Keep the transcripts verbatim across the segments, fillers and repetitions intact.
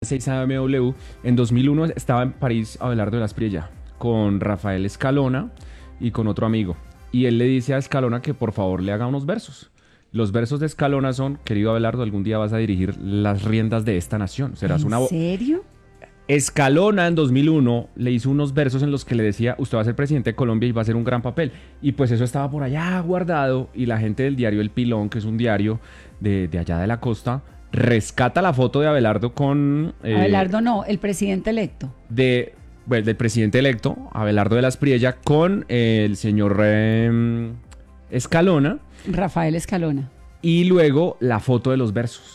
seis A M W. En dos mil uno estaba en París Abelardo de la Espriella con Rafael Escalona y con otro amigo. Y él le dice a Escalona que por favor le haga unos versos. Los versos de Escalona son: querido Abelardo, algún día vas a dirigir las riendas de esta nación. Serás ¿En una vo- serio? Escalona en dos mil uno le hizo unos versos en los que le decía: usted va a ser presidente de Colombia y va a hacer un gran papel. Y pues eso estaba por allá guardado, y la gente del diario El Pilón, que es un diario de, de allá de la costa, rescata la foto de Abelardo con... Eh, Abelardo no, el presidente electo. De, bueno, del presidente electo, Abelardo de la Espriella, con eh, el señor eh, Escalona. Rafael Escalona. Y luego la foto de los versos.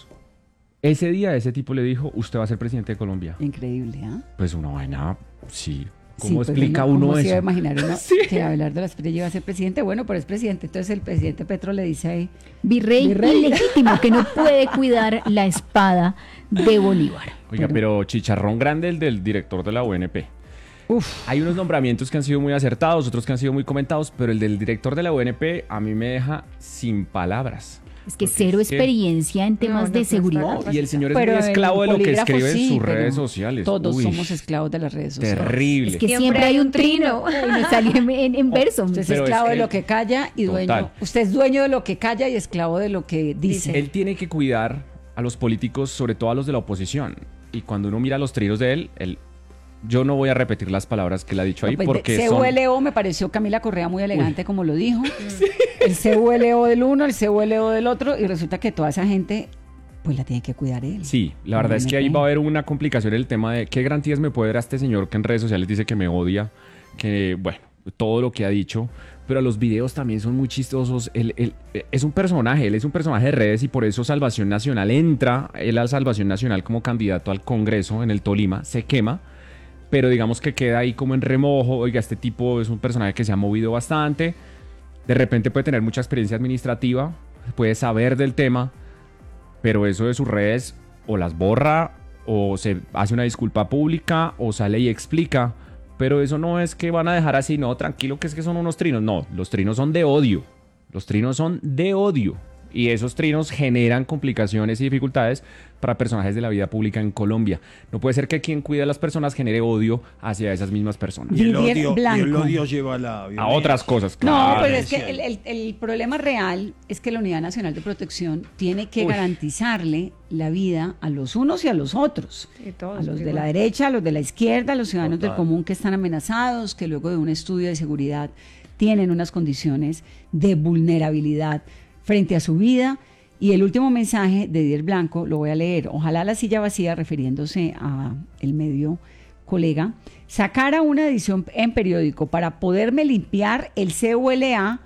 Ese día ese tipo le dijo: usted va a ser presidente de Colombia. Increíble, ¿ah? ¿eh? Pues una vaina, sí. ¿Cómo sí, pues explica uno, uno ¿cómo eso? se iba a imaginar uno sí. que Abelardo de la Espriella iba a ser presidente? Bueno, pero es presidente. Entonces el presidente Petro le dice ahí: virrey, virrey ilegítimo, que no puede cuidar la espada de Bolívar. Oiga, pero, pero chicharrón grande el del director de la U N P. Uf. Hay unos nombramientos que han sido muy acertados, otros que han sido muy comentados, pero el del director de la U N P a mí me deja sin palabras. Es que cero es experiencia que... en temas no, no, de seguridad. No, y el señor es pero muy esclavo de lo que escribe sí, en sus redes sociales. Todos Uy, somos esclavos de las redes sociales. Terrible. Es que siempre, siempre hay un trino. Me salió en, en, en verso. Usted es pero esclavo es de lo que calla y dueño. Total. Usted es dueño de lo que calla y esclavo de lo que dice. Él tiene que cuidar a los políticos, sobre todo a los de la oposición. Y cuando uno mira los trinos de él, él yo no voy a repetir las palabras que él ha dicho ahí, no, porque C U L O son... me pareció Camila Correa muy elegante Uy. Como lo dijo. Sí. El C U L O del uno, el C U L O del otro, y resulta que toda esa gente pues la tiene que cuidar él. Sí, la verdad es que ahí va a haber una complicación en el tema de qué garantías me puede dar a este señor que en redes sociales dice que me odia, que bueno, todo lo que ha dicho, pero los videos también son muy chistosos. Él, él, es un personaje, él es un personaje de redes, y por eso Salvación Nacional entra, él a Salvación Nacional como candidato al Congreso en el Tolima, se quema, pero digamos que queda ahí como en remojo. Oiga, este tipo es un personaje que se ha movido bastante, de repente puede tener mucha experiencia administrativa, puede saber del tema, pero eso de sus redes o las borra, o se hace una disculpa pública, o sale y explica, pero eso no es que van a dejar así, no, tranquilo, que es que son unos trinos. No, los trinos son de odio, los trinos son de odio, y esos trinos generan complicaciones y dificultades para personajes de la vida pública en Colombia. No puede ser que quien cuida a las personas genere odio hacia esas mismas personas. Y el odio, y el odio lleva a la a otras cosas. Claro. No, pero es que el, el, el problema real es que la Unidad Nacional de Protección tiene que Uy. garantizarle la vida a los unos y a los otros. Todos, a los de igual. La derecha, a los de la izquierda, a los ciudadanos Total. Del común que están amenazados, que luego de un estudio de seguridad tienen unas condiciones de vulnerabilidad frente a su vida. Y el último mensaje de Didier Blanco lo voy a leer. Ojalá la silla vacía, refiriéndose a el medio colega, sacara una edición en periódico para poderme limpiar el C U L A,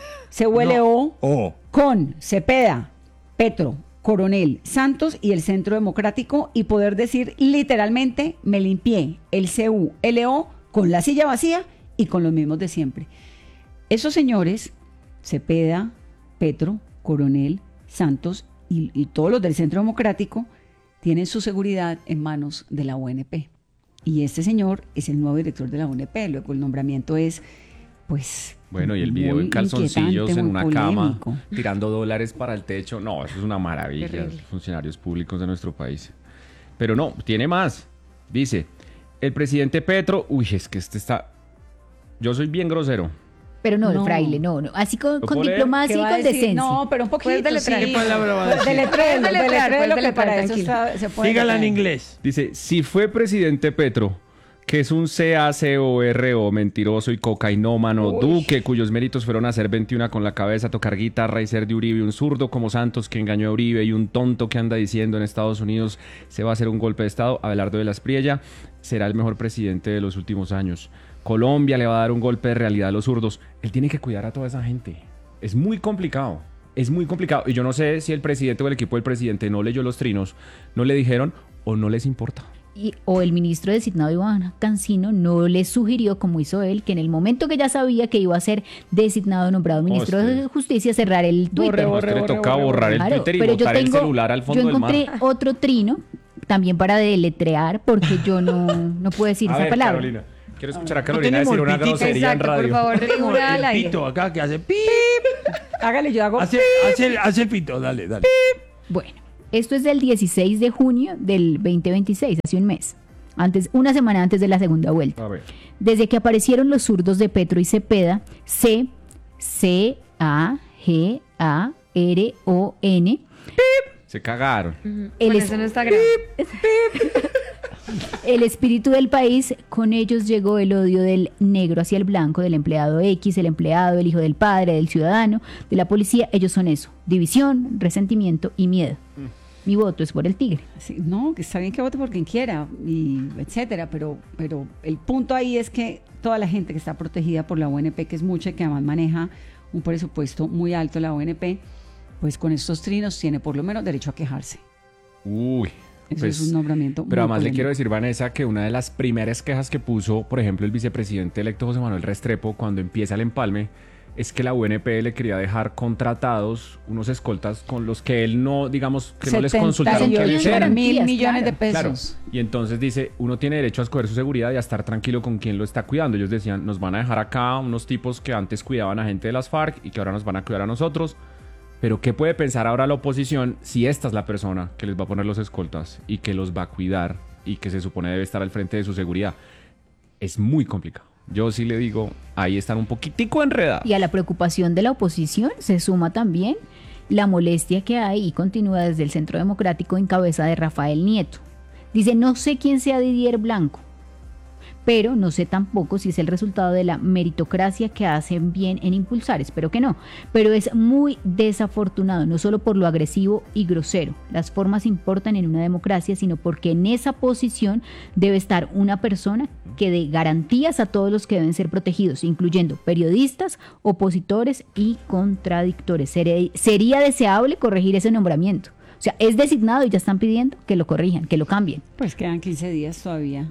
C U L O no. oh. con Cepeda, Petro, Coronel, Santos y el Centro Democrático, y poder decir literalmente: me limpié el C U L O con la silla vacía y con los mismos de siempre. Esos señores, Cepeda, Petro, Coronel, Santos y, y todos los del Centro Democrático, tienen su seguridad en manos de la U N P. Y este señor es el nuevo director de la U N P. Luego el nombramiento es, pues... Bueno, y el video en calzoncillos en una polémico. Cama, tirando dólares para el techo. No, eso es una maravilla. Terrible. Los funcionarios públicos de nuestro país. Pero no, tiene más. Dice, el presidente Petro... Uy, es que este está... Yo soy bien grosero. Pero no, no, el fraile, no, no. Así con, con diplomacia y con decencia. No, pero un poquito. ¿Qué palabra va a decir? Deletréelo, deletréelo, que para eso está, se puede. Dígala en inglés. Dice, si fue presidente Petro, que es un C A C O R O, mentiroso y cocainómano, Uy. Duque, cuyos méritos fueron hacer veintiuna con la cabeza, tocar guitarra y ser de Uribe, un zurdo como Santos que engañó a Uribe, y un tonto que anda diciendo en Estados Unidos se va a hacer un golpe de Estado, Abelardo de la Espriella será el mejor presidente de los últimos años. Colombia le va a dar un golpe de realidad a los zurdos. Él tiene que cuidar a toda esa gente. Es muy complicado. Es muy complicado. Y yo no sé si el presidente o el equipo del presidente no leyó los trinos, no le dijeron o no les importa. Y, o el ministro designado Iván Cancino no le sugirió, como hizo él, que en el momento que ya sabía que iba a ser designado, nombrado ministro oh, sí. de Justicia, cerrar el Twitter. Borre, borre, borre, le tocaba borrar el Twitter y claro, botar tengo, el celular al fondo del mar. Yo encontré otro trino también para deletrear, porque yo no, no puedo decir a esa ver, palabra. Carolina. Quiero escuchar a Carolina no decir una grosería Exacto, en radio. Por favor, figura al aire. Pito acá que hace pip. Hágale, yo hago hace, pip. Hace, hace el pito, dale, dale. Pip. Bueno, Esto es del dieciséis de junio del veinte veintiséis, hace un mes. Antes, una semana antes de la segunda vuelta. A ver. Desde que aparecieron los zurdos de Petro y Cepeda, C, C, A, G, A, R, O, N. Se cagaron. Uh-huh. El Bueno, es- eso no está grave. El espíritu del país, con ellos llegó el odio del negro hacia el blanco, del empleado X, el empleado, el hijo del padre, del ciudadano, de la policía. Ellos son eso: división, resentimiento y miedo. Mi voto es por el tigre. Sí, no, que está bien que vote por quien quiera, y etcétera, pero, pero el punto ahí es que toda la gente que está protegida por la O N P, que es mucha y que además maneja un presupuesto muy alto la O N P, pues con estos trinos tiene por lo menos derecho a quejarse. Uy. Eso pues, es un nombramiento Pero muy además le polémico. quiero decir, Vanessa, que una de las primeras quejas que puso, por ejemplo, el vicepresidente electo José Manuel Restrepo cuando empieza el empalme, es que la U N P le quería dejar contratados unos escoltas con los que él no, digamos, que no les consultaron que setenta y ocho hicieran. mil Garantías, millones de claro. Claro. pesos. Y entonces dice, uno tiene derecho a escoger su seguridad y a estar tranquilo con quien lo está cuidando. Ellos decían, nos van a dejar acá unos tipos que antes cuidaban a gente de las FARC y que ahora nos van a cuidar a nosotros. Pero ¿qué puede pensar ahora la oposición si esta es la persona que les va a poner los escoltas y que los va a cuidar y que se supone debe estar al frente de su seguridad? Es muy complicado. Yo sí le digo, ahí están un poquitico enredados. Y a la preocupación de la oposición se suma también la molestia que hay y continúa desde el Centro Democrático en cabeza de Rafael Nieto. Dice, no sé quién sea Didier Blanco, pero no sé tampoco si es el resultado de la meritocracia que hacen bien en impulsar, espero que no, pero es muy desafortunado, no solo por lo agresivo y grosero, las formas importan en una democracia, sino porque en esa posición debe estar una persona que dé garantías a todos los que deben ser protegidos, incluyendo periodistas, opositores y contradictores. Sería, sería deseable corregir ese nombramiento. O sea, es designado y ya están pidiendo que lo corrijan, que lo cambien. Pues quedan quince días todavía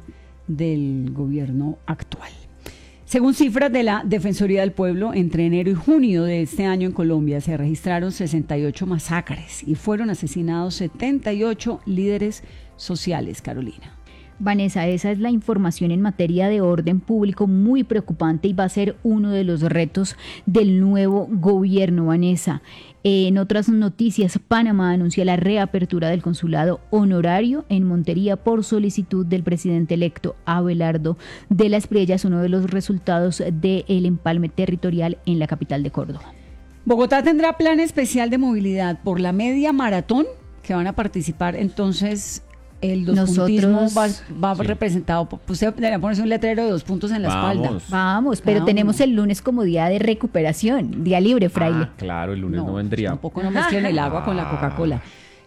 del gobierno actual. Según cifras de la Defensoría del Pueblo, entre enero y junio de este año en Colombia se registraron sesenta y ocho masacres y fueron asesinados setenta y ocho líderes sociales, Carolina. Vanessa, esa es la información en materia de orden público muy preocupante y va a ser uno de los retos del nuevo gobierno, Vanessa. En otras noticias, Panamá anuncia la reapertura del consulado honorario en Montería por solicitud del presidente electo Abelardo de la Espriella. Es uno de los resultados del empalme territorial en la capital de Córdoba. Bogotá tendrá plan especial de movilidad por la media maratón que van a participar entonces. El dos puntismo va, va sí. representado, pues usted debería ponerse un letrero de dos puntos en la Vamos. espalda. Vamos, pero Vamos. Tenemos el lunes como día de recuperación, día libre, fraile. Ah, claro, el lunes no, no vendría. Tampoco no mezclen el agua con la Coca-Cola.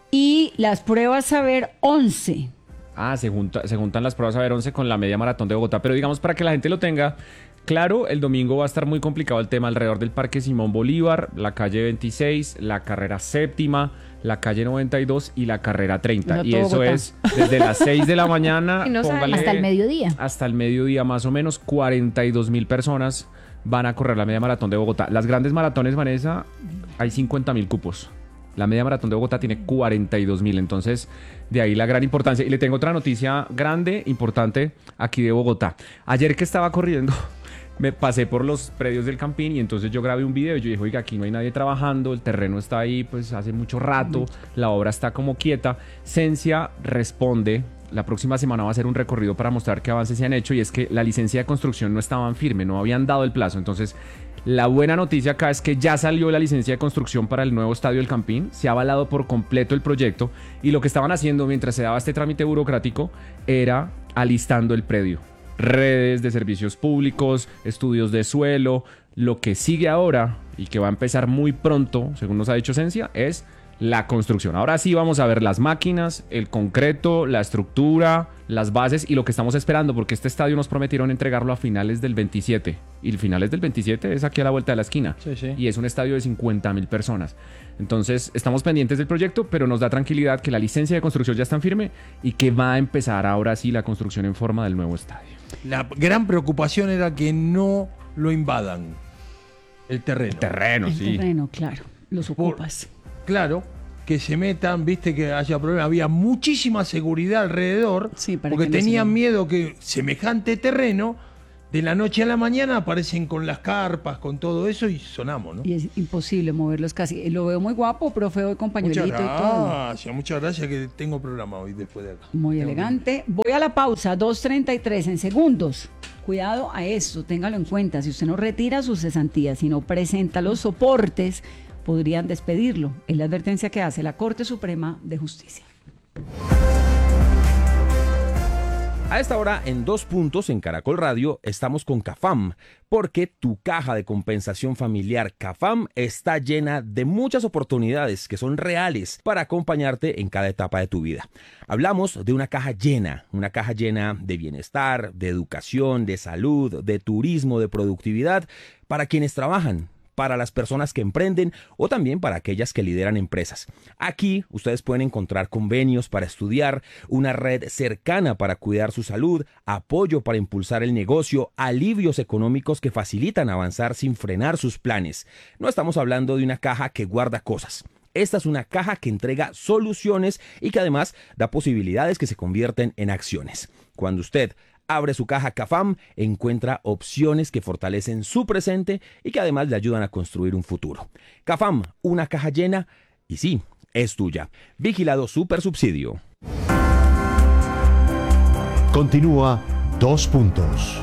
Y las pruebas Saber once. Ah, se, junta, se juntan las pruebas Saber once con la media maratón de Bogotá, pero digamos para que la gente lo tenga claro, el domingo va a estar muy complicado el tema alrededor del Parque Simón Bolívar, la calle veintiséis, la carrera séptima, la calle noventa y dos y la carrera treinta. No, y eso Bogotá. Es desde las seis de la mañana no póngale, hasta el mediodía. Hasta el mediodía más o menos, cuarenta y dos mil personas van a correr la media maratón de Bogotá. Las grandes maratones, Vanessa, hay cincuenta mil cupos. La media maratón de Bogotá tiene cuarenta y dos mil, entonces de ahí la gran importancia. Y le tengo otra noticia grande, importante, aquí de Bogotá. Ayer que estaba corriendo, me pasé por los predios del Campín y entonces yo grabé un video y yo dije, oiga, aquí no hay nadie trabajando, el terreno está ahí pues hace mucho rato, la obra está como quieta. Cencia responde, la próxima semana va a hacer un recorrido para mostrar qué avances se han hecho y es que la licencia de construcción no estaban firme, no habían dado el plazo, entonces la buena noticia acá es que ya salió la licencia de construcción para el nuevo estadio del Campín, se ha avalado por completo el proyecto y lo que estaban haciendo mientras se daba este trámite burocrático era alistando el predio. Redes de servicios públicos, estudios de suelo. Lo que sigue ahora y que va a empezar muy pronto, según nos ha dicho Cencia, es la construcción. Ahora sí vamos a ver las máquinas, el concreto, la estructura, las bases y lo que estamos esperando, porque este estadio nos prometieron entregarlo a finales del veintisiete. Y el finales del veintisiete es aquí a la vuelta de la esquina. Sí, sí. Y es un estadio de cincuenta mil personas. Entonces estamos pendientes del proyecto, pero nos da tranquilidad que la licencia de construcción ya está en firme y que va a empezar ahora sí la construcción en forma del nuevo estadio. La gran preocupación era que no lo invadan el terreno. El terreno, El sí. terreno, claro. Los ocupas. Claro, que se metan, viste que haya problemas. Había muchísima seguridad alrededor, Sí, para porque que no tenían se- miedo que semejante terreno de la noche a la mañana aparecen con las carpas, con todo eso y sonamos, ¿no? Y es imposible moverlos casi. Lo veo muy guapo, profe, hoy con pañuelito y todo. Muchas gracias, muchas gracias que tengo programa hoy después de acá. Muy tengo elegante. Voy a la pausa, dos treinta y tres en segundos. Cuidado a eso, téngalo en cuenta. Si usted no retira sus cesantías y no presenta los soportes, podrían despedirlo. Es la advertencia que hace la Corte Suprema de Justicia. A esta hora, en Dos Puntos, en Caracol Radio, estamos con CAFAM, porque tu caja de compensación familiar CAFAM está llena de muchas oportunidades que son reales para acompañarte en cada etapa de tu vida. Hablamos de una caja llena, una caja llena de bienestar, de educación, de salud, de turismo, de productividad, para quienes trabajan, para las personas que emprenden o también para aquellas que lideran empresas. Aquí ustedes pueden encontrar convenios para estudiar, una red cercana para cuidar su salud, apoyo para impulsar el negocio, alivios económicos que facilitan avanzar sin frenar sus planes. No estamos hablando de una caja que guarda cosas. Esta es una caja que entrega soluciones y que además da posibilidades que se convierten en acciones. Cuando usted abre su caja CAFAM, encuentra opciones que fortalecen su presente y que además le ayudan a construir un futuro. CAFAM, una caja llena y sí, es tuya. Vigilado Supersubsidio. Continúa Dos Puntos.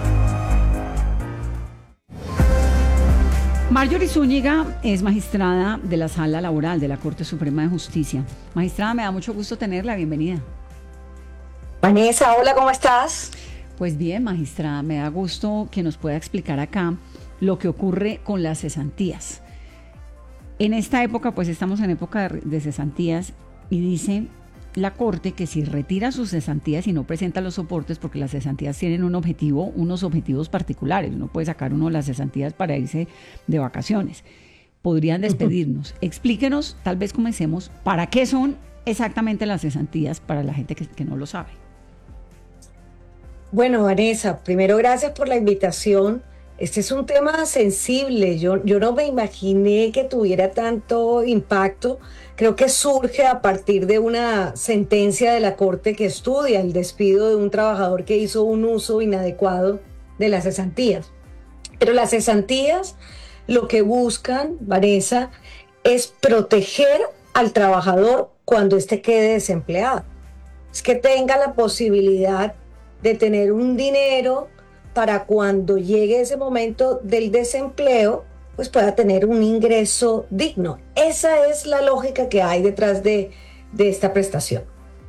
Marjorie Zúñiga es magistrada de la Sala Laboral de la Corte Suprema de Justicia. Magistrada, me da mucho gusto tenerla. Bienvenida. Vanessa, hola, ¿cómo estás? Pues bien, magistrada, me da gusto que nos pueda explicar acá lo que ocurre con las cesantías. En esta época, pues estamos en época de, de cesantías y dice la Corte que si retira sus cesantías y no presenta los soportes, porque las cesantías tienen un objetivo, unos objetivos particulares, uno puede sacar uno de las cesantías para irse de vacaciones, podrían despedirnos. Explíquenos, tal vez comencemos, ¿para qué son exactamente las cesantías para la gente que, que no lo sabe? Bueno, Vanessa, primero gracias por la invitación. Este es un tema sensible. Yo, yo no me imaginé que tuviera tanto impacto. Creo que surge a partir de una sentencia de la Corte que estudia el despido de un trabajador que hizo un uso inadecuado de las cesantías. Pero las cesantías lo que buscan, Vanessa, es proteger al trabajador cuando éste quede desempleado. Es que tenga la posibilidad de tener un dinero para cuando llegue ese momento del desempleo, pues pueda tener un ingreso digno. Esa es la lógica que hay detrás de, de esta prestación.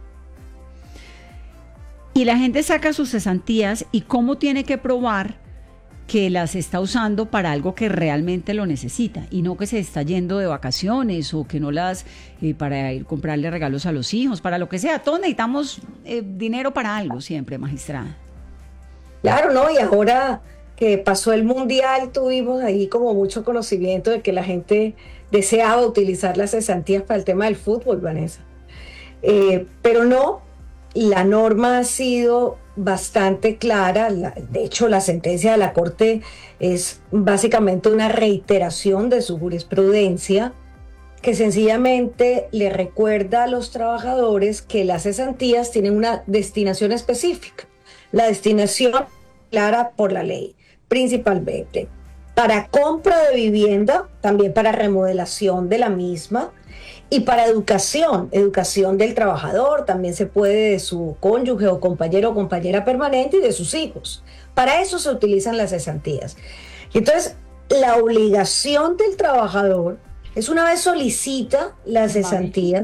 Y la gente saca sus cesantías, ¿y cómo tiene que probar que las está usando para algo que realmente lo necesita y no que se está yendo de vacaciones o que no las eh, para ir a comprarle regalos a los hijos, para lo que sea? Todos necesitamos eh, dinero para algo siempre, magistrada. Claro, ¿no? Y ahora que pasó el Mundial tuvimos ahí como mucho conocimiento de que la gente deseaba utilizar las cesantías para el tema del fútbol, Vanessa. Eh, pero no, la norma ha sido bastante clara. La, de hecho, la sentencia de la Corte es básicamente una reiteración de su jurisprudencia, que sencillamente le recuerda a los trabajadores que las cesantías tienen una destinación específica. La destinación clara por la ley, principalmente para compra de vivienda, también para remodelación de la misma, y para educación, educación del trabajador, también se puede de su cónyuge o compañero o compañera permanente y de sus hijos. Para eso se utilizan las cesantías. Y entonces, la obligación del trabajador es, una vez solicita las cesantías,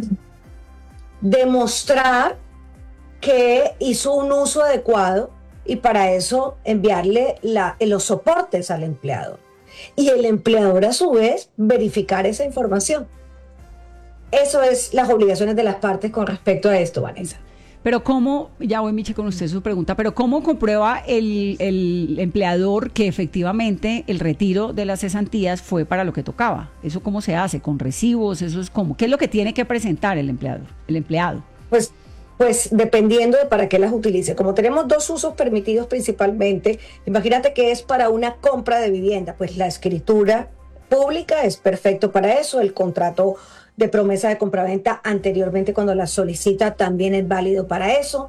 demostrar que hizo un uso adecuado y para eso enviarle la, los soportes al empleador. Y el empleador, a su vez, verificar esa información. Eso es las obligaciones de las partes con respecto a esto, Vanessa. Pero cómo, ya voy Miche con usted su pregunta, pero cómo comprueba el, el empleador que efectivamente el retiro de las cesantías fue para lo que tocaba? ¿Eso cómo se hace? ¿Con recibos? ¿Eso es cómo? ¿Qué es lo que tiene que presentar el empleador, el empleado? Pues, pues dependiendo de para qué las utilice. Como tenemos dos usos permitidos principalmente, imagínate que es para una compra de vivienda, pues la escritura pública es perfecto para eso, el contrato de promesa de compraventa anteriormente cuando la solicita también es válido para eso.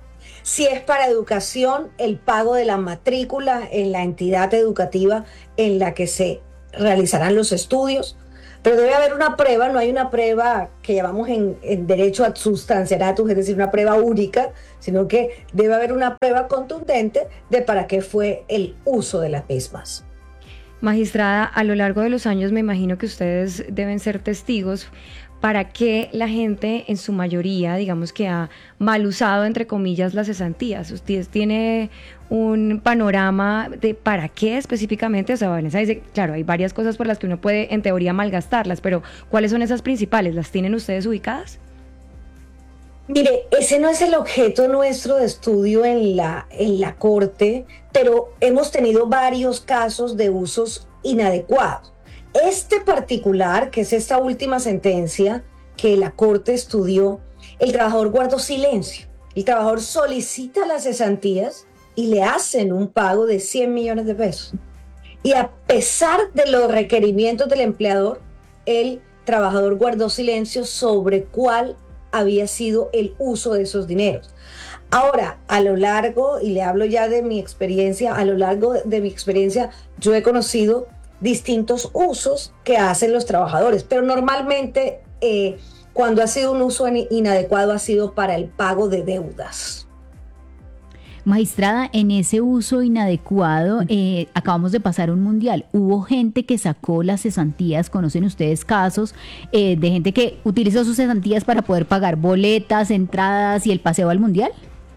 Si es para educación, el pago de la matrícula en la entidad educativa en la que se realizarán los estudios. Pero debe haber una prueba, no hay una prueba que llamamos en, en derecho ad substanciatum, es decir, una prueba única, sino que debe haber una prueba contundente de para qué fue el uso de las mismas. Magistrada, a lo largo de los años me imagino que ustedes deben ser testigos para qué la gente en su mayoría, digamos que ha mal usado, entre comillas, las cesantías. ¿Usted tiene un panorama de para qué específicamente? O sea, Vanessa dice, claro, hay varias cosas por las que uno puede en teoría malgastarlas, pero ¿cuáles son esas principales? ¿Las tienen ustedes ubicadas? Mire, ese no es el objeto nuestro de estudio en la, en la Corte, pero hemos tenido varios casos de usos inadecuados. Este particular, que es esta última sentencia que la Corte estudió, el trabajador guardó silencio. El trabajador solicita las cesantías y le hacen un pago de cien millones de pesos. Y a pesar de los requerimientos del empleador, el trabajador guardó silencio sobre cuál había sido el uso de esos dineros. Ahora, a lo largo, y le hablo ya de mi experiencia, a lo largo de mi experiencia, yo he conocido distintos usos que hacen los trabajadores, pero normalmente eh, cuando ha sido un uso inadecuado ha sido para el pago de deudas. Magistrada, en ese uso inadecuado, eh, acabamos de pasar un mundial. ¿Hubo gente que sacó las cesantías? ¿Conocen ustedes casos eh, de gente que utilizó sus cesantías para poder pagar boletas, entradas y el paseo al mundial?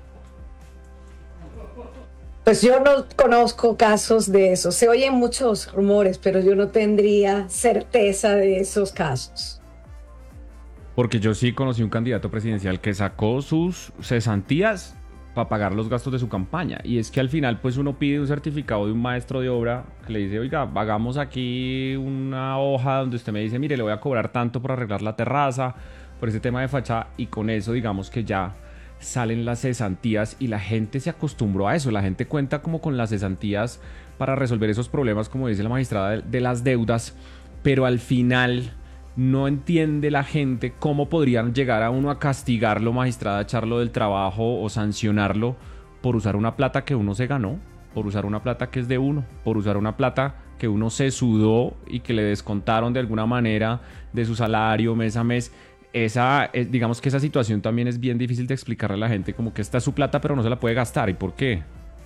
Pues yo no conozco casos de eso. Se oyen muchos rumores, pero yo no tendría certeza de esos casos. Porque yo sí conocí un candidato presidencial que sacó sus cesantías para pagar los gastos de su campaña. Y es que al final pues uno pide un certificado de un maestro de obra que le dice, oiga, hagamos aquí una hoja donde usted me dice, mire, le voy a cobrar tanto por arreglar la terraza, por ese tema de fachada, y con eso digamos que ya salen las cesantías y la gente se acostumbró a eso. La gente cuenta como con las cesantías para resolver esos problemas, como dice la magistrada, de, de las deudas, pero al final no entiende la gente cómo podrían llegar a uno a castigarlo, magistrada, a echarlo del trabajo o sancionarlo por usar una plata que uno se ganó, por usar una plata que es de uno, por usar una plata que uno se sudó y que le descontaron de alguna manera de su salario mes a mes. Esa, digamos que esa situación también es bien difícil de explicarle a la gente, como que esta es su plata pero no se la puede gastar. ¿Y por qué?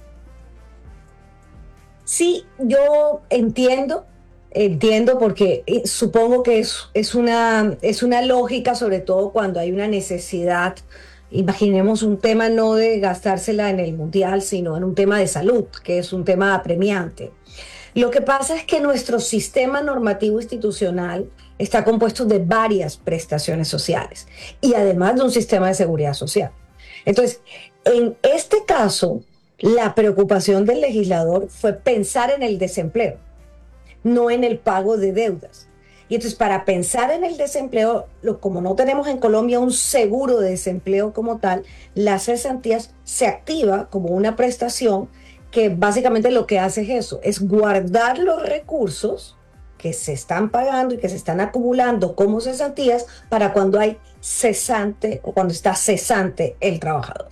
Sí, yo entiendo, entiendo porque supongo que es, es, una, es una lógica, sobre todo cuando hay una necesidad. Imaginemos un tema no de gastársela en el mundial, sino en un tema de salud, que es un tema apremiante. Lo que pasa es que nuestro sistema normativo institucional está compuesto de varias prestaciones sociales y además de un sistema de seguridad social. Entonces, en este caso, la preocupación del legislador fue pensar en el desempleo, no en el pago de deudas. Y entonces, para pensar en el desempleo, lo, como no tenemos en Colombia un seguro de desempleo como tal, las cesantías se activa como una prestación que básicamente lo que hace es eso, es guardar los recursos que se están pagando y que se están acumulando como cesantías para cuando hay cesante o cuando está cesante el trabajador.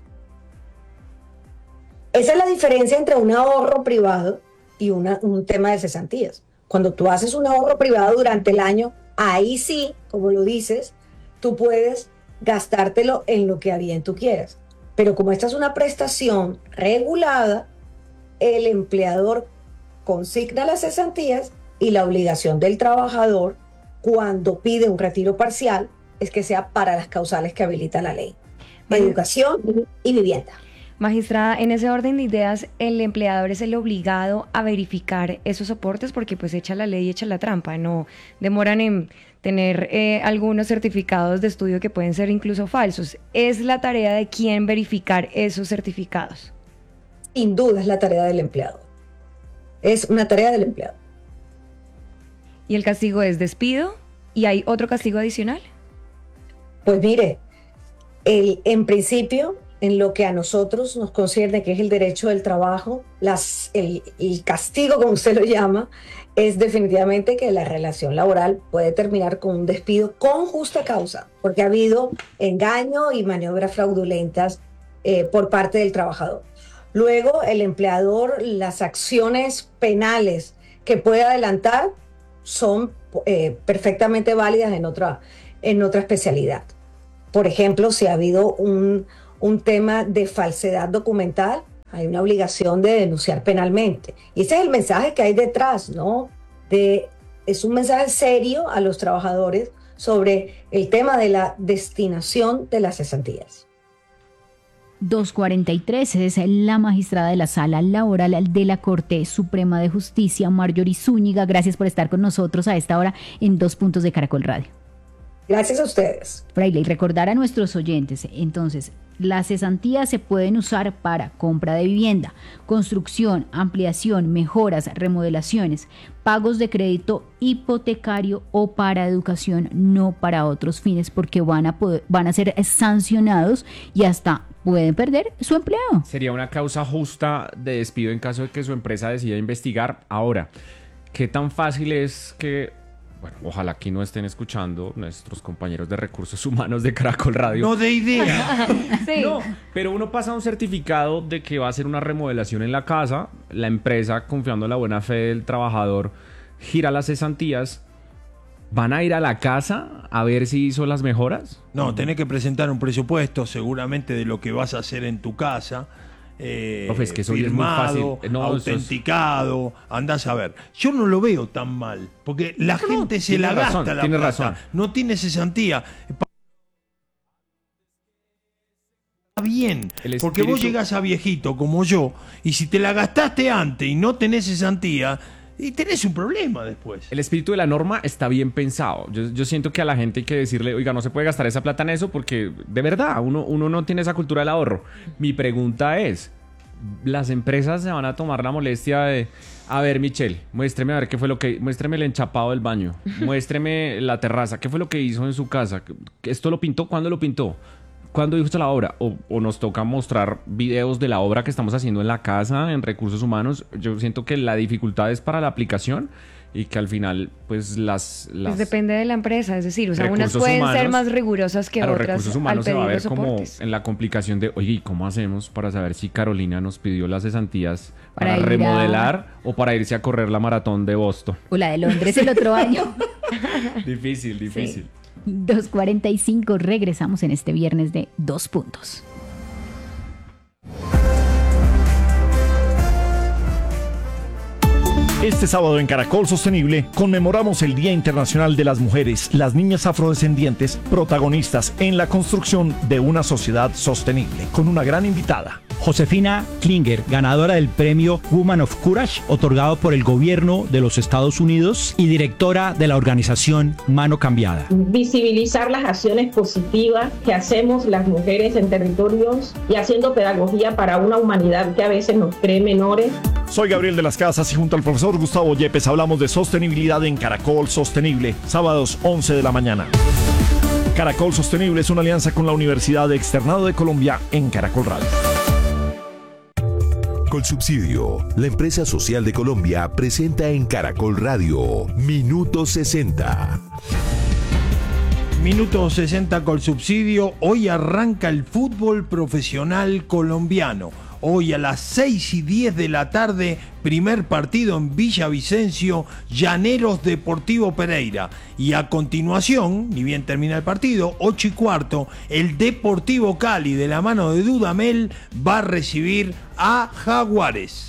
Esa es la diferencia entre un ahorro privado y una, un tema de cesantías. Cuando tú haces un ahorro privado durante el año, ahí sí, como lo dices, tú puedes gastártelo en lo que a bien tú quieras. Pero como esta es una prestación regulada, el empleador consigna las cesantías y la obligación del trabajador cuando pide un retiro parcial es que sea para las causales que habilita la ley. Educación y vivienda. Magistrada, en ese orden de ideas, el empleador es el obligado a verificar esos soportes porque pues echa la ley y echa la trampa, no demoran en tener eh, algunos certificados de estudio que pueden ser incluso falsos. ¿Es la tarea de quién verificar esos certificados? Sin duda es la tarea del empleado. Es una tarea del empleado. ¿Y el castigo es despido? ¿Y hay otro castigo adicional? Pues mire, el, en principio, en lo que a nosotros nos concierne, que es el derecho del trabajo, las, el, el castigo, como usted lo llama, es definitivamente que la relación laboral puede terminar con un despido con justa causa, porque ha habido engaño y maniobras fraudulentas eh, por parte del trabajador. Luego, el empleador, las acciones penales que puede adelantar son eh, perfectamente válidas en otra, en otra especialidad. Por ejemplo, si ha habido un, un tema de falsedad documental, hay una obligación de denunciar penalmente. Y ese es el mensaje que hay detrás, ¿no? De, es un mensaje serio a los trabajadores sobre el tema de la destinación de las cesantías. dos cuarenta y tres es la magistrada de la Sala Laboral de la Corte Suprema de Justicia, Marjorie Zúñiga. Gracias por estar con nosotros a esta hora en Dos Puntos de Caracol Radio. Gracias a ustedes. Fraile, y recordar a nuestros oyentes, entonces, las cesantías se pueden usar para compra de vivienda, construcción, ampliación, mejoras, remodelaciones, pagos de crédito hipotecario o para educación, no para otros fines, porque van a poder, van a ser sancionados y hasta pueden perder su empleo. Sería una causa justa de despido en caso de que su empresa decida investigar. Ahora, ¿qué tan fácil es que... Bueno, ojalá aquí no estén escuchando nuestros compañeros de recursos humanos de Caracol Radio. No de idea. Sí. No, pero uno pasa un certificado de que va a hacer una remodelación en la casa, la empresa, confiando en la buena fe del trabajador, gira las cesantías. ¿Van a ir a la casa a ver si hizo las mejoras? No, tenés que presentar un presupuesto seguramente de lo que vas a hacer en tu casa. Eh, Profe, es que eso firmado, es muy fácil. No, autenticado, es... andás a ver. Yo no lo veo tan mal, porque la no, gente no, se la razón, gasta la tiene plata, razón. no tiene cesantía. Está bien, El porque espíritu... vos llegás a viejito como yo, y si te la gastaste antes y no tenés cesantía, y tenés un problema después. El espíritu de la norma está bien pensado. Yo, yo siento que a la gente hay que decirle, oiga, no se puede gastar esa plata en eso porque de verdad uno, uno no tiene esa cultura del ahorro. Mi pregunta es, ¿las empresas se van a tomar la molestia de, a ver, Michelle, muéstreme a ver qué fue lo que, muéstreme el enchapado del baño, muéstreme la terraza, qué fue lo que hizo en su casa? ¿Esto lo pintó? ¿Cuándo lo pintó? ¿Cuándo hizo la obra? O, o nos toca mostrar videos de la obra que estamos haciendo en la casa, en recursos humanos. Yo siento que la dificultad es para la aplicación y que al final, pues las... las pues depende de la empresa, es decir, o sea, unas recursos pueden humanos, ser más rigurosas que a los otras recursos al humanos se va a pedir ver los como soportes. en la complicación de, oye, ¿y cómo hacemos para saber si Carolina nos pidió las cesantías Para para, ir a- remodelar o para irse a correr la maratón de Boston? O la de Londres el otro año. Difícil, difícil. dos cuarenta y cinco, regresamos en este viernes de Dos Puntos. Este sábado en Caracol Sostenible conmemoramos el Día Internacional de las Mujeres, las niñas afrodescendientes, protagonistas en la construcción de una sociedad sostenible, con una gran invitada. Josefina Klinger, ganadora del premio Woman of Courage, otorgado por el gobierno de los Estados Unidos y directora de la organización Mano Cambiada. Visibilizar las acciones positivas que hacemos las mujeres en territorios y haciendo pedagogía para una humanidad que a veces nos cree menores. Soy Gabriel de las Casas y junto al profesor Gustavo Yepes hablamos de sostenibilidad en Caracol Sostenible, sábados once de la mañana. Caracol Sostenible es una alianza con la Universidad de Externado de Colombia en Caracol Radio. Colsubsidio, la empresa social de Colombia, presenta en Caracol Radio Minuto sesenta. Minuto sesenta Colsubsidio. Hoy arranca el fútbol profesional colombiano. Hoy a las seis y diez de la tarde, primer partido en Villavicencio, Llaneros Deportivo Pereira. Y a continuación, ni bien termina el partido, ocho y cuarto, el Deportivo Cali, de la mano de Dudamel, va a recibir a Jaguares.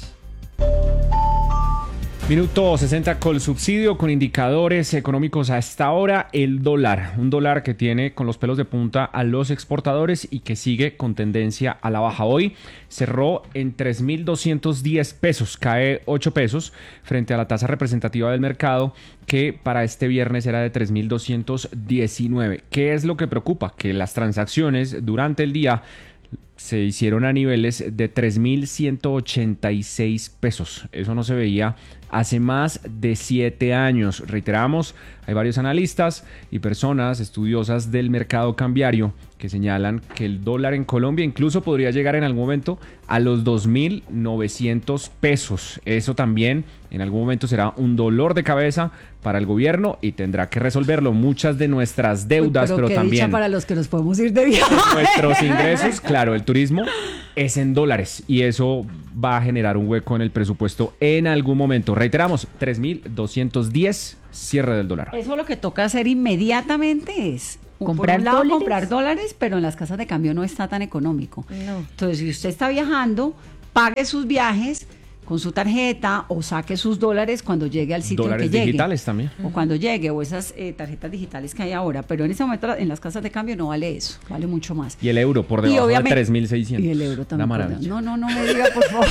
Minuto sesenta con subsidio, con indicadores económicos a esta hora. El dólar, un dólar que tiene con los pelos de punta a los exportadores y que sigue con tendencia a la baja. Hoy cerró en tres mil doscientos diez pesos, cae ocho pesos frente a la tasa representativa del mercado, que para este viernes era de tres mil doscientos diecinueve. ¿Qué es lo que preocupa? Que las transacciones durante el día se hicieron a niveles de tres mil ciento ochenta y seis pesos. Eso no se veía hace más de siete años. Reiteramos, hay varios analistas y personas estudiosas del mercado cambiario que señalan que el dólar en Colombia incluso podría llegar en algún momento a los dos mil novecientos pesos. Eso también en algún momento será un dolor de cabeza para el gobierno y tendrá que resolverlo. Muchas de nuestras deudas, Uy, pero, pero qué también dicha para los que nos podemos ir de viaje. nuestros ingresos, claro, el turismo es en dólares y eso va a generar un hueco en el presupuesto en algún momento. Reiteramos, tres mil doscientos diez, cierre del dólar. Eso lo que toca hacer inmediatamente es comprar por un lado, dólares. comprar dólares, pero en las casas de cambio no está tan económico. No. Entonces, si usted está viajando, pague sus viajes con su tarjeta o saque sus dólares cuando llegue al sitio Dólares en que llegue. digitales también. O cuando llegue, o esas eh, tarjetas digitales que hay ahora. Pero en ese momento en las casas de cambio no vale eso, vale mucho más. Y el euro por Y debajo de obviamente- tres mil seiscientos. Y el euro también. Una por maravilla. debajo. No, no, no me diga, por favor.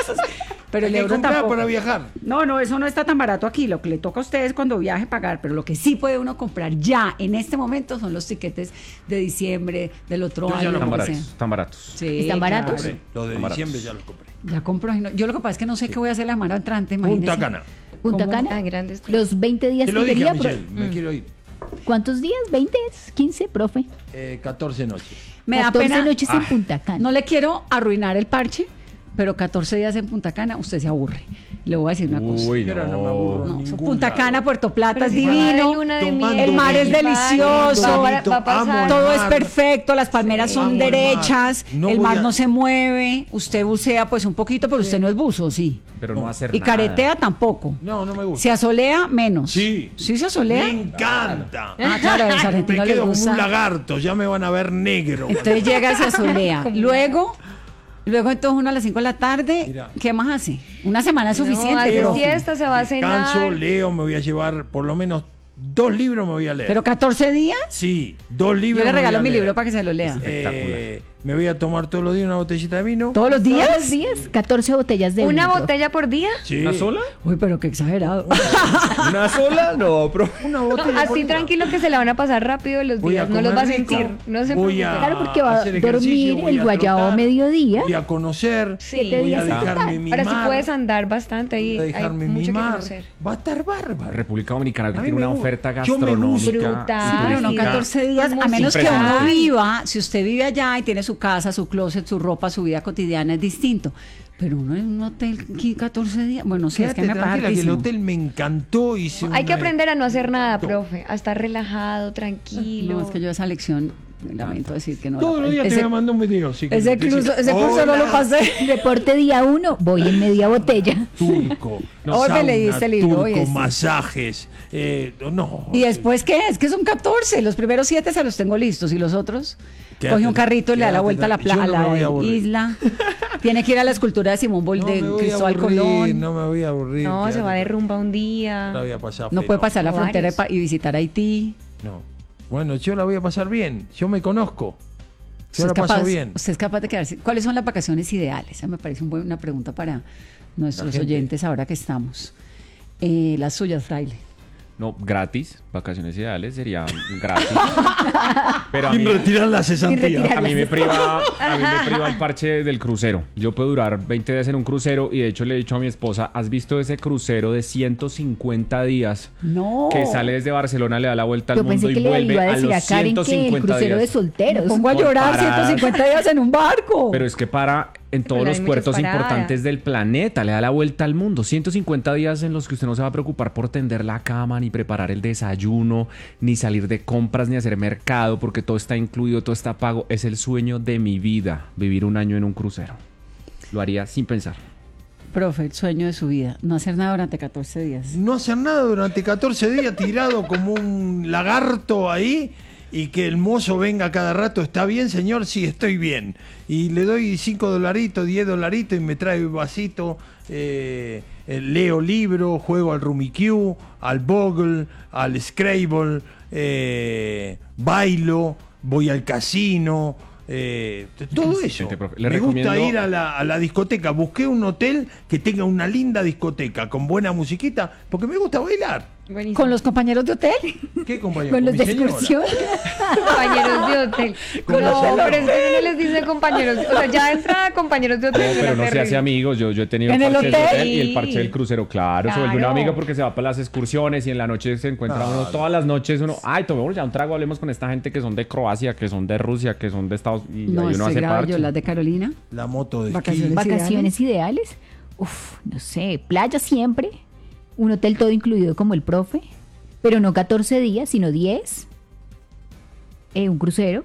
Pero el Hay que euro comprar tampoco. para viajar. No, no, eso no está tan barato aquí. Lo que le toca a ustedes cuando viaje pagar, pero lo que sí puede uno comprar ya en este momento son los tiquetes de diciembre, del otro Yo ya año. los lo Están que baratos, sea. están baratos. Sí, ¿Están claro. baratos? Compré. Los de Están diciembre baratos. ya los compré. Ya compro. ay, no, Yo lo que pasa es que no sé qué voy a hacer la semana entrante. Imagínese. Punta Cana. Punta ¿Cómo? Cana, Ah, grandes. los veinte días Te lo que dije quería. a pro- Michelle, me quiero ir. ¿Cuántos días? ¿veinte? ¿quince, profe? Eh, catorce noches. Me da catorce pena. noches en Ah. Punta Cana. No le quiero arruinar el parche, pero catorce días en Punta Cana, usted se aburre. Le voy a decir una cosa. Uy, Pero no me no. aburro. No, ningún Punta lado. Cana, Puerto Plata Pero es si se va de divino. luna de Tomando miel, El mar es vale, delicioso. va- va- Bonito, va a pasar. amo el Todo es mar. perfecto, las palmeras son amo el mar. derechas, No el voy mar a- no se mueve, usted bucea pues un poquito, pero usted no es buzo, sí. Pero no hacer Y nada. caretea tampoco. No, no me gusta. Se asolea menos. Sí. ¿Sí se asolea? Me encanta. Ah, claro, a los Me argentinos les quedo como gusta. un lagarto, ya me van a ver negro. Entonces llega y se asolea. Luego, luego entonces uno a las cinco de la tarde, Mira. ¿qué más hace? Una semana es No, suficiente. hace pero, siesta, se va a Descanso, cenar. leo, me voy a llevar por lo menos dos libros me voy a leer. pero catorce días, Sí, dos libros. yo le me voy regalo a mi leer. libro para que se lo lea. Eh, me voy a tomar todos los días una botellita de vino. ¿Todos los días? ¿Todos los días? catorce botellas de ¿Una vino, profe. botella por día? Sí. ¿Una sola? Uy, pero qué exagerado. ¿Una sola? No, pero... Una botella por Así día. tranquilo que se la van a pasar rápido los Voy a días, no los comer va a rico, sentir. No se voy preocupe. a Claro, porque va a hacer dormir ejercicio, voy el a guayabo trotar, a mediodía. Voy a conocer, Sí. voy a días en dejarme total. mimar. Ahora sí puedes andar bastante ahí. voy a Hay dejarme mucho que mimar. conocer. Va a estar bárbaro. República Dominicana A mí tiene me una gusta. oferta Yo me gusta. gastronómica. Brutal. Claro, no sí. catorce días, a menos que uno Impresionante. viva, si usted vive allá y tiene su casa, su closet, su ropa, su vida cotidiana es distinto. Pero uno en un hotel aquí catorce días, bueno, sí, es que Quédate me tranquila que el parece. hotel me encantó. Hice Hay que una- aprender a no hacer nada, profe, a estar relajado, tranquilo. No, es que yo esa lección, lamento decir que no. Todos la- los días te ese, voy a mandar un video. así que ese te curso, dice, ese curso no lo "Hola, pasé. Reporte día uno, voy en media botella. Turco. Hoy me leíste el libro, turco, hoy este. masajes. Eh, no. ¿Y después qué? Es que son catorce. Los primeros siete se los tengo listos. ¿Y los otros? Quédate- Coge un carrito y le da la quédate vuelta a la, tranquila. pla- Yo a no me la voy a aburrir. isla. Tiene que ir a la escultura de Simón Bol No de me voy a Cristóbal aburrir, Colón. No me voy a aburrir. No, se quédate va de tranquila. rumba un día. La voy a pasar No feo. puede pasar la O frontera y varios. pa- y visitar Haití. No. Bueno, yo la voy a pasar bien. Yo me conozco. Usted Yo la es paso capaz- bien. Usted es capaz de quedarse. ¿Cuáles son las vacaciones ideales? Esa me parece un buen- una pregunta para nuestros gente. oyentes ahora que estamos. Eh, las suyas, Fraile. No, gratis. Vacaciones ideales sería gratis. Pero a Sin mí, retirar la cesantía. a mí me priva, a mí me priva el parche del crucero. Yo puedo durar veinte días en un crucero y de hecho le he dicho a mi esposa, ¿has visto ese crucero de ciento cincuenta días No. que sale desde Barcelona, le da la vuelta al Yo mundo pensé y que le vuelve iba a a decir los a Karen que el ciento cincuenta crucero de días? solteros. Me pongo a Por llorar paradas. ciento cincuenta días en un barco. Pero es que para en todos pero los hay puertos muchas paradas. importantes del planeta, le da la vuelta al mundo. ciento cincuenta días en los que usted no se va a preocupar por tender la cama, ni preparar el desayuno, ni salir de compras, ni hacer mercado, porque todo está incluido, todo está pago. Es el sueño de mi vida, vivir un año en un crucero. Lo haría sin pensar. Profe, el sueño de su vida. No hacer nada durante catorce días. No hacer nada durante catorce días tirado como un lagarto ahí y que el mozo venga cada rato. ¿Está bien, señor? Sí, estoy bien. Y le doy cinco dolaritos, diez dolaritos y me trae un vasito. Eh, eh, leo libro, juego al Rummikub, al Bogle, al Scrabble, eh, bailo, voy al casino. Eh, todo eso. Excelente, profe. Le Me gusta recomiendo- ir a la, a la discoteca. Busqué un hotel que tenga una linda discoteca con buena musiquita porque me gusta bailar. Buenísimo. ¿Con los compañeros de hotel? ¿Qué compañeros? ¿Con los mi de señora. excursión? Compañeros de hotel. Con la No, señora. pero es que uno les dice compañeros. O sea, ya entra compañeros de No, hotel. pero suena no se hace terrible. amigos. Yo, yo he tenido ¿En el parche del hotel? hotel y el parche del crucero. Claro, se vuelve una Claro. amiga porque se va para las excursiones y en la noche se encuentra uno. Todas las noches uno, ay, tomemos ya un trago, hablemos con esta gente que son de Croacia, que son de Rusia, que son de Estados Unidos. Y No, ahí uno estoy hace grave parche. yo, las de Carolina. La moto de esquí. Vacaciones. Vacaciones ideales. Uf, no sé, playa siempre. Un hotel todo incluido como el profe. Pero no catorce días, sino diez. Eh, un crucero.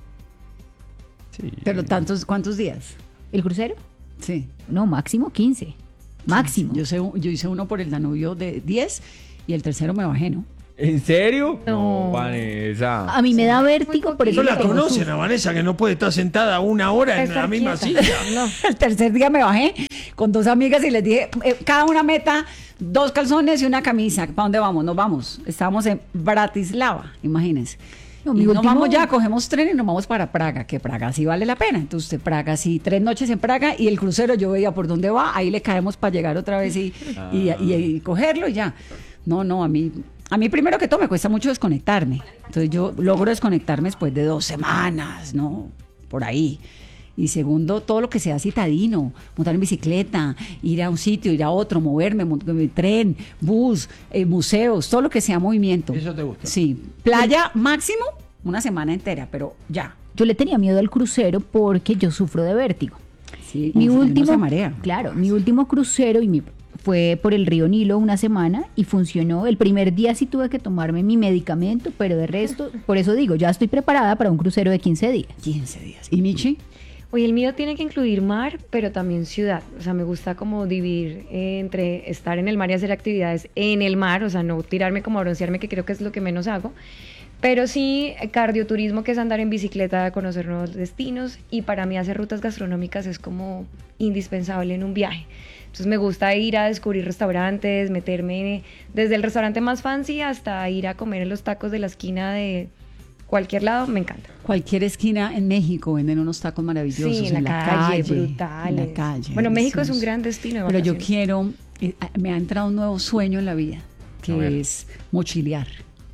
Sí. Pero tantos, ¿cuántos días? ¿El crucero? Sí. No, máximo quince. Máximo. Yo, sé, yo hice uno por el Danubio de diez y el tercero me bajé, ¿no? ¿En serio? No. Vanessa. A mí me da vértigo, por eso No la le tengo conocen susto. a Vanessa, que no puede estar sentada una hora en Estar la misma quieta. silla. No. El tercer día me bajé con dos amigas y les dije, eh, cada una meta, dos calzones y una camisa. ¿Para dónde vamos? Nos vamos. Estábamos en Bratislava, imagínense. No, y mi nos último- vamos ya, cogemos tren y nos vamos para Praga, que Praga sí vale la pena. Entonces, de Praga sí, tres noches en Praga y el crucero yo veía por dónde va, ahí le caemos para llegar otra vez y, y, y- y cogerlo y ya. No, no, a mí, a mí primero que todo me cuesta mucho desconectarme. Entonces yo logro desconectarme después de dos semanas, ¿no? Por ahí. Y segundo, todo lo que sea citadino, montar en bicicleta, ir a un sitio, ir a otro, moverme, mon- tren, bus, eh, museos, todo lo que sea movimiento. ¿Eso te gusta? Sí. Playa máximo una semana entera, pero ya. Yo le tenía miedo al crucero porque yo sufro de vértigo. Sí, Mi uno- uno último, se marea. claro, mi último crucero y mi, fue por el río Nilo una semana y funcionó. El primer día sí tuve que tomarme mi medicamento, pero de resto, por eso digo, ya estoy preparada para un crucero de quince días. quince días. ¿Y Michi? Oye, el mío tiene que incluir mar, pero también ciudad. O sea, me gusta como dividir eh, entre estar en el mar y hacer actividades en el mar, o sea, no tirarme como a broncearme, que creo que es lo que menos hago. Pero sí, eh, cardioturismo, que es andar en bicicleta, conocer nuevos destinos. Y para mí hacer rutas gastronómicas es como indispensable en un viaje. Entonces me gusta ir a descubrir restaurantes, meterme desde el restaurante más fancy hasta ir a comer en los tacos de la esquina de cualquier lado, me encanta. Cualquier esquina en México venden unos tacos maravillosos. Sí, en la, calle, brutales. En la calle. Bueno, México es un deliciosos. gran destino de Pero yo vacaciones. quiero, eh, me ha entrado un nuevo sueño en la vida, A ver. que es mochilear.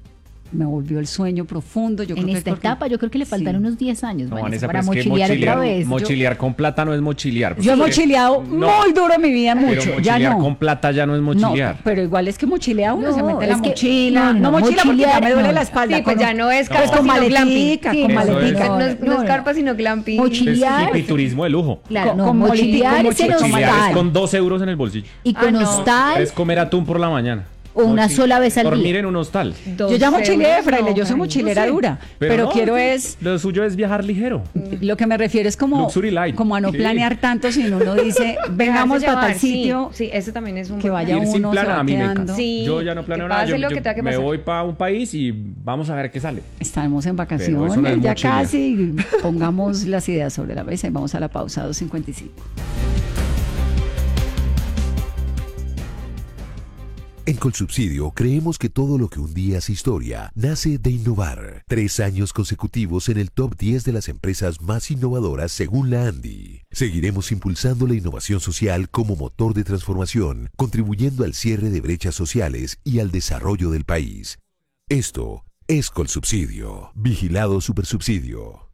Me volvió el sueño profundo. Yo En creo que es esta porque- etapa yo creo que le faltan Sí. unos diez años, No, Vanessa, Vanessa, para pero es que mochilear otra mochilear, vez. mochilear con plata no es mochilear. Yo he porque- mochileado No, muy duro en mi vida, pero mucho. Ya mochilear no. con plata ya no es mochilear. No, pero igual es que mochilea uno, No, se mete es la que- mochila. no, No, no, mochila porque ya mochilear, me duele no. la espalda. Sí, pues con- ya no es pues carpa, con sino maletica, glamping. con Eso es. maletica. No, es, no es no. carpa, sino glamping. Mochi- Es Mochilear- hipiturismo de lujo. Claro, con- no, con mochilear molitica, es en con Mochilear es hostal. con dos euros en el bolsillo. Y con Ah, no. hostal Es comer atún por la mañana. o una Mochi- sola vez al Dormir día. en un hostal. Yo ya mochileé, euros, fraile, no, yo soy Karen. mochilera No sé. dura, pero, no, quiero es, Lo suyo es viajar ligero. lo que me refiero es como, Luxury light. como a no Sí. planear tanto, sino uno dice, vengamos Dejarse para tal llevar, sí, sitio, Sí, eso también es un que buen vaya Ir sin uno, plan se va a mí me quedando. encanta. Sí, Yo ya no planeo que nada. pase Yo, lo yo que tenga que me pasar. voy para un país y vamos a ver qué sale. Estamos en Pero eso vacaciones, no es ya mochilear. casi, pongamos las ideas sobre la mesa y vamos a la pausa dos cincuenta y cinco. En Colsubsidio creemos que todo lo que un día es historia nace de innovar. Tres años consecutivos en el top diez de las empresas más innovadoras según la ANDI. Seguiremos impulsando la innovación social como motor de transformación, contribuyendo al cierre de brechas sociales y al desarrollo del país. Esto es Colsubsidio. Vigilado Supersubsidio.